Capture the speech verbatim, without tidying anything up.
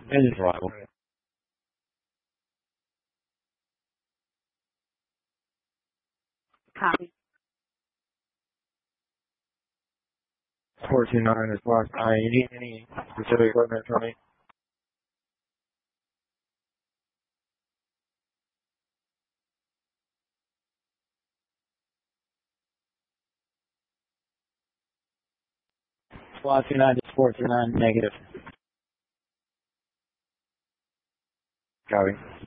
Engine arrival. Copy. four two nine is blocked. I need any specific equipment from me? Squad two nine to four two nine, negative. Copy.